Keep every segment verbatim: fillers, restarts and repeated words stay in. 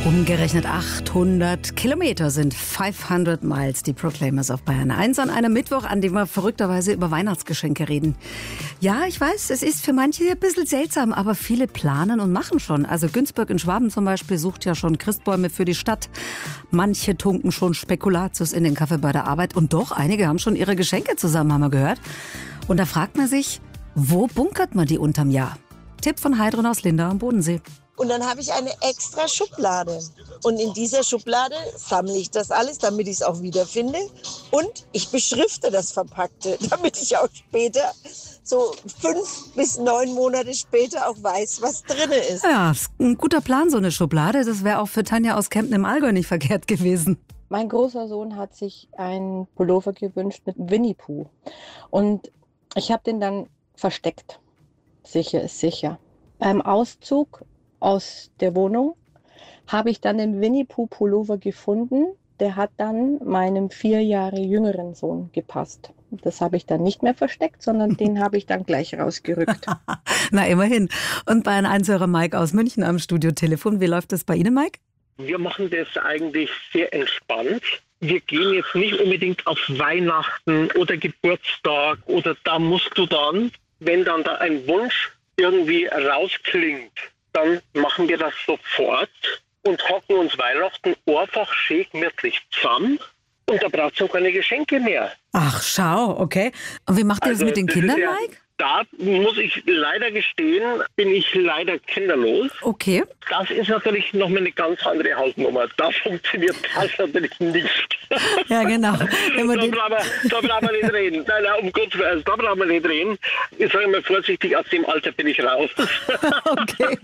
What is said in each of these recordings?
Umgerechnet achthundert Kilometer sind fünfhundert Miles, die Proclaimers auf Bayern eins an einem Mittwoch, an dem wir verrückterweise über Weihnachtsgeschenke reden. Ja, ich weiß, es ist für manche ein bisschen seltsam, aber viele planen und machen schon. Also Günzburg in Schwaben zum Beispiel sucht ja schon Christbäume für die Stadt. Manche tunken schon Spekulatius in den Kaffee bei der Arbeit und doch, einige haben schon ihre Geschenke zusammen, haben wir gehört. Und da fragt man sich, wo bunkert man die unterm Jahr? Tipp von Heidrun aus Lindau am Bodensee. Und dann habe ich eine extra Schublade. Und in dieser Schublade sammle ich das alles, damit ich es auch wiederfinde. Und ich beschrifte das Verpackte, damit ich auch später, so fünf bis neun Monate später, auch weiß, was drin ist. Ja, ist ein guter Plan, so eine Schublade. Das wäre auch für Tanja aus Kempten im Allgäu nicht verkehrt gewesen. Mein großer Sohn hat sich einen Pullover gewünscht mit Winnie Pooh. Und ich habe den dann versteckt. Sicher ist sicher. Beim Auszug aus der Wohnung habe ich dann den Winnie Pooh Pullover gefunden. Der hat dann meinem vier Jahre jüngeren Sohn gepasst. Das habe ich dann nicht mehr versteckt, sondern den habe ich dann gleich rausgerückt. Na, immerhin. Und bei einem Einshörer Mike aus München am Studiotelefon. Wie läuft das bei Ihnen, Mike? Wir machen das eigentlich sehr entspannt. Wir gehen jetzt nicht unbedingt auf Weihnachten oder Geburtstag oder da musst du dann, wenn dann da ein Wunsch irgendwie rausklingt, dann machen wir das sofort und hocken uns Weihnachten einfach schön gemütlich zusammen und da braucht es auch keine Geschenke mehr. Ach, schau, okay. Und wie macht ihr Also, das mit den das Kindern, ist ja, Mike? Da muss ich leider gestehen, bin ich leider kinderlos. Okay. Das ist natürlich nochmal eine ganz andere Hausnummer. Da funktioniert das natürlich nicht. Ja, genau. Wenn man da, den brauchen wir, da brauchen wir nicht reden. Nein, nein, um Gottes Willen, da brauchen wir nicht reden. Ich sage mal vorsichtig, aus dem Alter bin ich raus. Okay.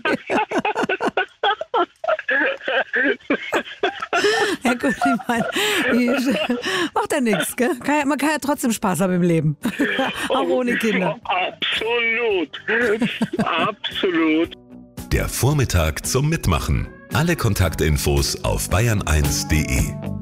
Ja gut, ich meine, ich- macht ja nichts, gell? Kann ja, man kann ja trotzdem Spaß haben im Leben. Auch ohne Kinder. Absolut. Absolut. Der Vormittag zum Mitmachen. Alle Kontaktinfos auf bayern eins punkt de.